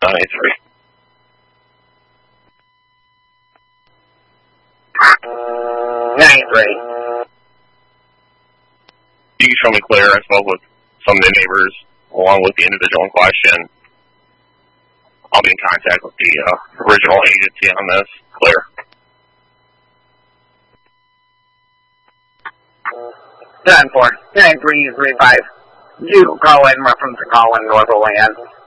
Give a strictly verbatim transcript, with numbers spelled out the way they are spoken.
ninety-three. ninety-three. You can show me clear. I spoke with some of the neighbors along with the individual in question. I'll be in contact with the uh, original agency on this. Clear. ten four, nine three three five. You call in reference to calling North Olean.